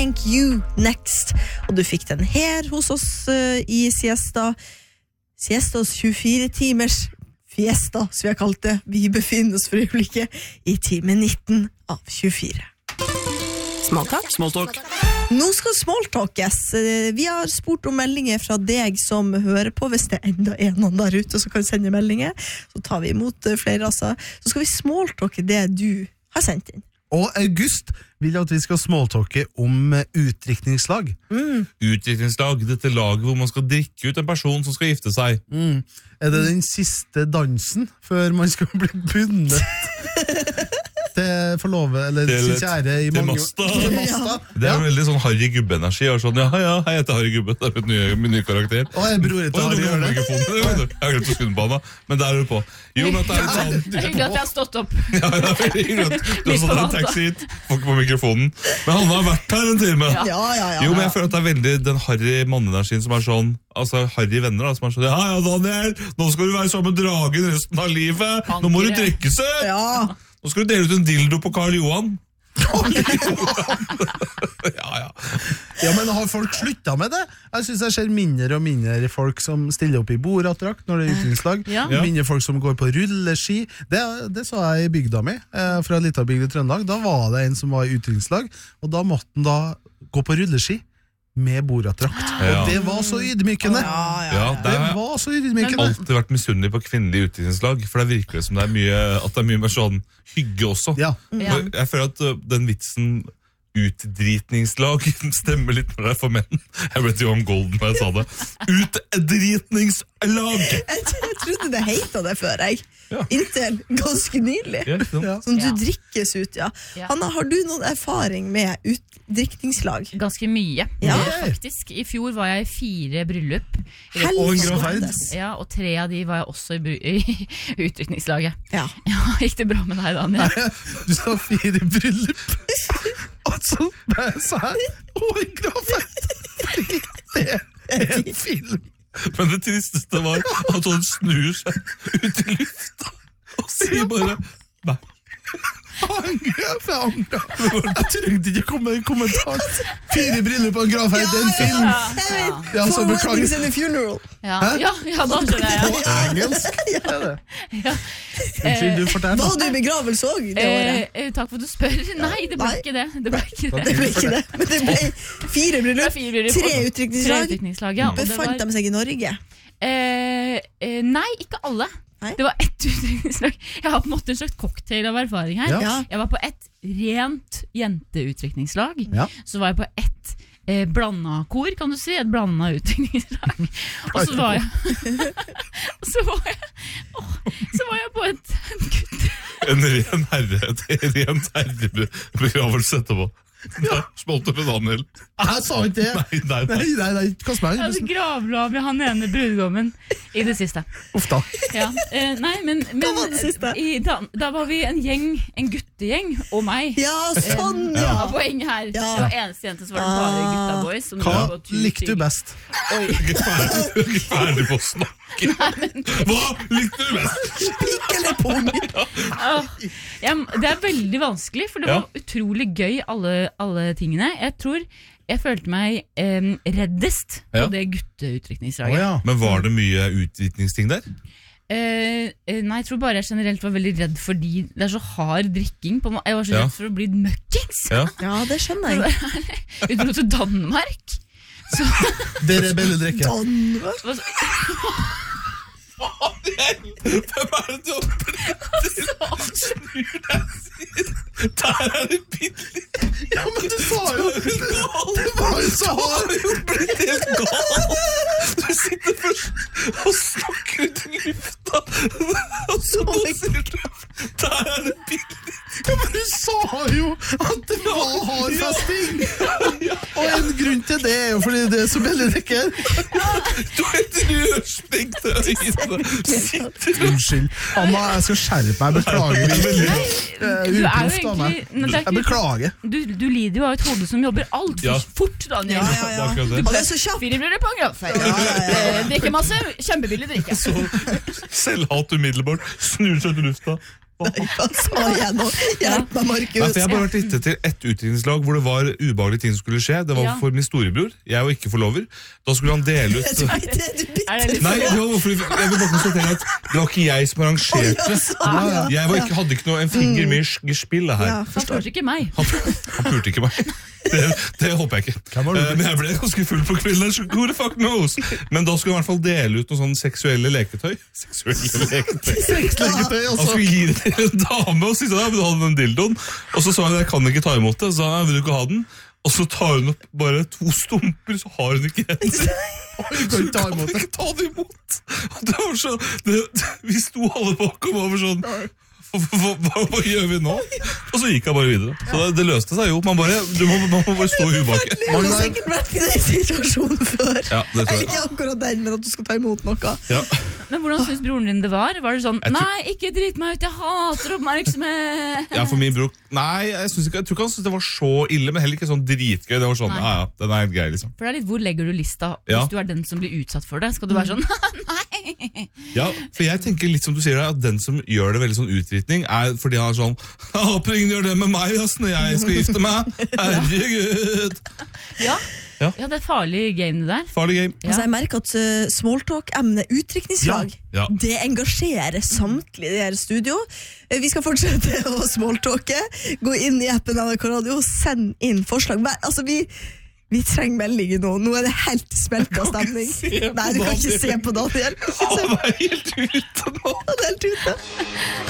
Thank You Next. Og du fikk den her hos oss i Siestas 24-timers fiesta, som vi har kalt det. Vi befinner oss for øyeblikket i time 19 av 24. Smalltalk. Nå skal smalltalkes. Vi har spurt om meldinger fra deg som hører på. Hvis det enda noen der ute som kan sende meldinger, så tar vi imot flere. Altså. Så skal vi smalltalke det du har sendt inn. Og August vil at vi skal smalltalke om utdrikningslag. Utdrikningslag, dette laget hvor man skal drikke ut en person som skal gifte seg. Er det den siste dansen før man skal bli bundet til forlove, eller til kjære i mange år? Til Masta. Det er veldig sånn Harry Gubbe-energi. Sånn, ja, hei, jeg heter Harry Gubbe. Det er min nye karakter. Og jeg bror til Harry gjør det. Jeg har glemt å skynde på han, men der er du på. Jo, men det er litt sånn... Det er hyggelig at jeg har stått opp. Ja, det er veldig hyggelig. Du har satt en taxi hit, får ikke på mikrofonen. Men han har vært her en time. Ja. Jo, men jeg føler at det er veldig den Harry mannenergien som er sånn, altså Harry venner da, som er sånn, ja, Daniel, nå skal du være sammen med dragen resten av livet. Nå må du drikke seg. Ja. Nå skal du dele ut en dildo på Karl Johan. Ja, men har folk sluttet med det? Jeg synes jeg ser mindre og mindre folk som stiller opp i boratdrakt når det er utdrikningslag. Ja. Mindre folk som går på rulleski. Det så jeg i bygda mi, fra lita bygd i Trøndelag. Da var det en som var i utdrikningslag, og da måtte han da gå på rulleski med boratdrakt. Og det var så ydmykende. Det var så ydmykende. Jeg har alltid vært misunnelig på kvinnelige utdrikningslag, for det virker som det er mye mer sånn hygge også. Jeg føler at den vitsen utdritningslag stemmer litt når det er for menn. Jeg ble til Johan Golden når jeg sa det. Utdritningslag! Jeg trodde det heter det før, jeg. Inntil ganske nylig. Som du drikkes ut, Hanna, har du noen erfaring med utdrikningslag? Ganske mye. Faktisk. I fjor var jeg i 4 bryllup. Og en gravferd. Ja, og 3 av de var jeg også i utdrikningslaget. Ja. Gikk det bra med deg, Daniel? Du sa 4 bryllup. Altså, det er så her. Og en gravferd. Det er en film. Men det tristeste var at han snur seg ut i lufta og sier bare nei. Jeg trengte ikke komme med en kommentar. 4 briller på en gravferd, det er en film. Så For beklager. weddings and a funeral. Ja, da skjønner jeg. På engelsk. Unnskyld, du forteller. Var du i begravelse også det året? Takk for at du spør. Nei, det ble ikke det. Det ble ikke det, men det ble 4 bryllup, 3 utdrikningslag. Befant de seg i Norge? Nei, ikke alle. Det var ett utdrikningslag. Jeg har på en måte en slags cocktail av erfaring her. Jeg var på ett rent jenteutdrikningslag. Så var jeg på ett blandet kor, kan du si. Et blandet utdrikningslag. Og så var jeg så var jeg på et gutt. En ren herrebegravelse etterpå. Smalt opp med Daniel. Jeg sa ikke det. Nei, kast meg. Jeg hadde gravla med han ene brudgommen i det siste. Uff da. Nei, men da var vi en gjeng, en guttegjeng, og meg. Ja, sånn, Poenget her. Det var eneste jente, så var det bare guttaboys. Hva likte du best? Ikke ferdig på å snakke. Hva likte du best? Pikk eller pung? Det er veldig vanskelig, for det var utrolig gøy alle tingene. Jeg tror jeg følte meg reddest på det gutteutdrikningslaget. Men var det mye utdrikningsting der? Nei, jeg tror bare jeg generelt var veldig redd fordi det er så hard drikking. Jeg var så redd for å bli møkkings. Ja, det skjønner jeg. Vi dro til Danmark. Dere belledrekker. Danmark? Hvem er det du oppretter? Snur deg, sier der er det billig. Ja, men du sa jo det var jo så hard. Du har jo blitt helt gal. Du sitter først og snakker ut i lufta, og så sier du der er det billig. Ja, men du sa jo at det var hardfesting. Og en grunn til det er jo fordi det er så belledrekker. Du er et rørsprengt øyne. Unnskyld. Anna, jeg skal skjerpe meg. Beklager. Jeg beklager. Du lider jo av et hode som jobber alt for fort, Daniel. Du bare er så kjapp. 4 briller på en gravferd. Drikker masse, kjempebillig drikke. Selvhat umiddelbart, snur seg til lufta. Hva sa jeg nå? Hjelp meg, Markus. Jeg har bare vært ute til ett utdrikningslag hvor det var ubehagelige ting som skulle skje. Det var for min storebror. Jeg var ikke forlover. Da skulle han dele ut Nei, jeg vil bare konstatere at det var ikke jeg som arrangerte. Jeg hadde ikke en finger med i spillet her. Han spurte ikke meg. Han spurte ikke meg. Det håper jeg ikke. Men jeg ble ganske full på kvelden. Who the fuck knows? Men da skulle han i hvert fall dele ut noen sånne seksuelle leketøy. Han skulle gi det til en dame og si sånn, vil du ha den dildoen? Og så sa han, jeg kan ikke ta imot det. Så sa han, vil du ikke ha den? Og så tar hun opp bare 2 stumper, så har hun ikke en. Så kan hun ikke ta det imot. Det var så, vi sto alle bak og var sånn, hva gjør vi nå? Og så gikk jeg bare videre. Så det løste seg jo. Man må bare stå i ubake. Man har sikkert vært i den situasjonen før. Ja, det tror jeg. Ikke akkurat den, men at du skal ta imot noe. Ja. Men hvordan synes broren din det var? Var det sånn, nei, ikke drit meg ut, jeg hater oppmerksomhet? Ja, for min bror, nei, jeg tror ikke han synes det var så ille, men heller ikke sånn dritgøy. Det var sånn, ja, den er helt grei liksom. For det er litt, hvor legger du lista hvis du er den som blir utsatt for det? Skal du være sånn, nei? Ja, for jeg tenker litt som du sier at den som gjør det veldig sånn utdritning er fordi han er sånn, jeg håper ingen gjør det med meg når jeg skal gifte meg. Herregud. Ja, det er farlig game det der. Farlig game. Altså jeg merker at smalltalk-emnet utdrikningslag, det engasjerer samtlige i her studio. Vi skal fortsette å smalltalke. Gå inn i appen NRK Radio og send inn forslag. Altså vi trenger meldinger nå. Nå er det helt smelta stemning. Nei, du kan ikke se på Daniel. Han er helt ute nå. Han er helt ute.